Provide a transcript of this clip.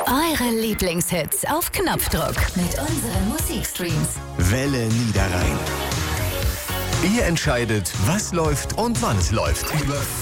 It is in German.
Eure Lieblingshits auf Knopfdruck mit unseren Musikstreams. Welle Niederrhein. Ihr entscheidet, was läuft und wann es läuft. Über